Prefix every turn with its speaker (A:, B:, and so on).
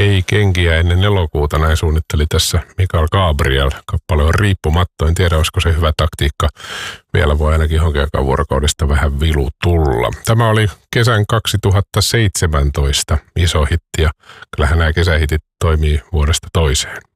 A: Ei kenkiä ennen elokuuta, näin suunnitteli tässä Mikael Gabriel. Kappale on riippumatta, en tiedä olisiko se hyvä taktiikka. Vielä voi ainakin johonkin aikaan vuorokaudesta vähän vilu tulla. Tämä oli kesän 2017 iso hitti ja kyllähän nämä kesähitit toimii vuodesta toiseen.